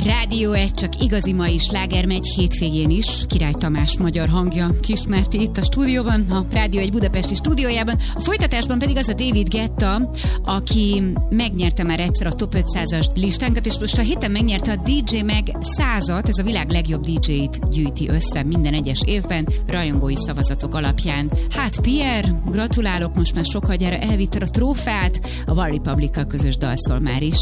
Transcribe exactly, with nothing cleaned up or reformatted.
Rádió egy, csak igazi mai sláger megy hétvégén is. Király Tamás magyar hangja Kismerti itt a stúdióban, a Rádió egy budapesti stúdiójában. A folytatásban pedig az a David Guetta, aki megnyerte már egyszer a top ötszázas listánkat, és most a héten megnyerte a dé dzsé Mag százat, ez a világ legjobb dé dzséit gyűjti össze minden egyes évben, rajongói szavazatok alapján. Hát Pierre, gratulálok, most már sokagyára elvitted a trófeát, a One Republic-kal közös dalszól már is.